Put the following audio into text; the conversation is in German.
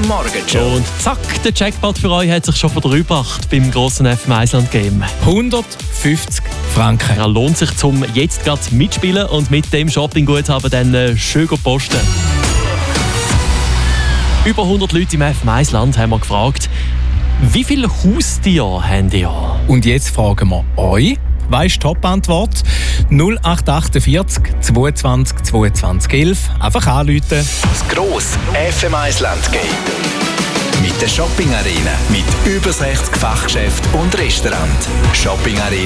Morgenshow. Und zack, der Jackpot für euch hat sich schon verdreifacht beim grossen FM Island Game. 150 Franken. Ja, lohnt sich zum jetzt gerade mitspielen und mit dem Shopping-Guthaben dann schön posten. Über 100 Leute im FM Island haben wir gefragt, wie viele Haustiere habt ihr? Und jetzt fragen wir euch. Weisst Top-Antwort? 0848 22 22 11. Einfach anrufen. Das grosse FM Island Game. Mit der Shopping Arena. Mit über 60 Fachgeschäften und Restaurant. Shopping Arena.